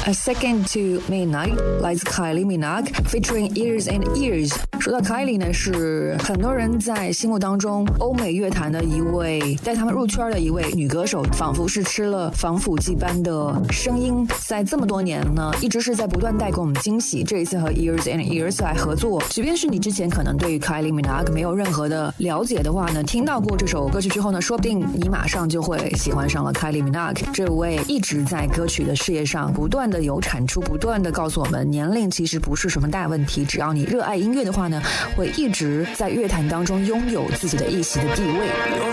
A Second to Midnight 来自 Kylie Minogue featuring Years and Years。 说到 Kylie 呢，是很多人在心目当中欧美乐坛的一位带他们入圈的一位女歌手，仿佛是吃了防腐剂般的声音，在这么多年呢一直是在不断带给我们惊喜。这一次和 Years and Years 来合作，即便是你之前可能对于 Kylie Minogue 没有任何的了解的话呢，听到过这首歌曲之后呢，说不定你马上就会喜欢上了 Kylie Minogue 这位一直在歌曲的事业上不断的有产出，不断的告诉我们年龄其实不是什么大问题，只要你热爱音乐的话呢，会一直在乐坛当中拥有自己的一席的地位。